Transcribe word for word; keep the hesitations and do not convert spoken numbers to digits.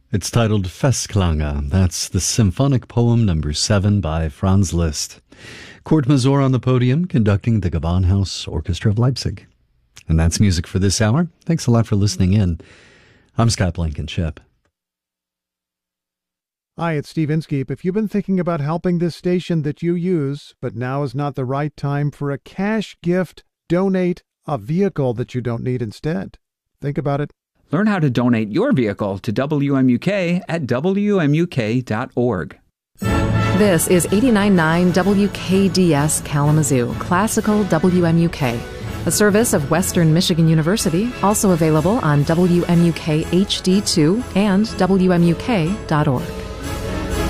It's titled Festklange. That's the symphonic poem number seven by Franz Liszt. Kurt Masur on the podium, conducting the Gewandhaus Orchestra of Leipzig. And that's music for this hour. Thanks a lot for listening in. I'm Scott Blankenship. Hi, it's Steve Inskeep. If you've been thinking about helping this station that you use, but now is not the right time for a cash gift, donate a vehicle that you don't need instead. Think about it. Learn how to donate your vehicle to W M U K at W M U K dot org. This is eighty-nine point nine W K D S Kalamazoo, Classical W M U K, a service of Western Michigan University, also available on W M U K H D two and W M U K dot org.